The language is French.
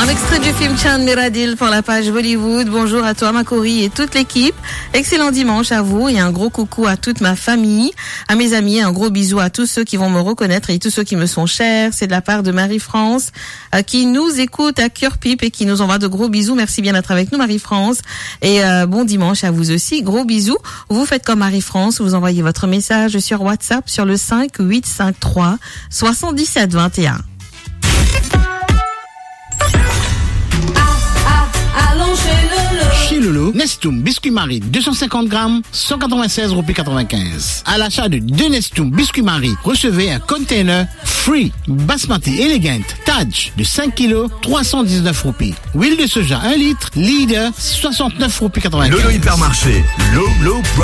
Un extrait du film Chand Miradil pour la page Bollywood. Bonjour à toi, Makori et toute l'équipe. Excellent dimanche à vous et un gros coucou à toute ma famille, à mes amis, un gros bisou à tous ceux qui vont me reconnaître et tous ceux qui me sont chers. C'est de la part de Marie-France qui nous écoute à Cœur Pipe et qui nous envoie de gros bisous. Merci bien d'être avec nous, Marie-France. Et bon dimanche à vous aussi. Gros bisous. Vous faites comme Marie-France, vous envoyez votre message sur WhatsApp sur le 5853 77 21. Chez Lolo, Nestum Biscuit Marie 250 grammes, 196 roupies 95. À l'achat de 2 Nestum Biscuit Marie, recevez un container Free Basmati Elegant Taj de 5 kg, 319 roupies. Huile de soja 1 litre, Leader 69 roupies 95. Lolo Hypermarché, Lolo